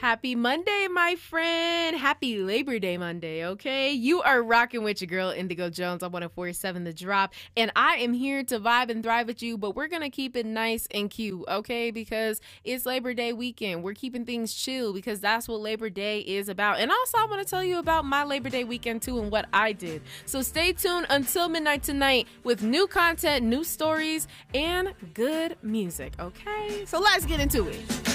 Happy Monday, my friend. Happy Labor Day Monday, okay? You are rocking with your girl, Indigo Jones, on 104.7 The Drop, and I am here to vibe and thrive with you, but we're going to keep it nice and cute, okay? Because it's Labor Day weekend. We're keeping things chill because that's what Labor Day is about. And also, I want to tell you about my Labor Day weekend, too, and what I did. So stay tuned until midnight tonight with new content, new stories, and good music, okay? So let's get into it.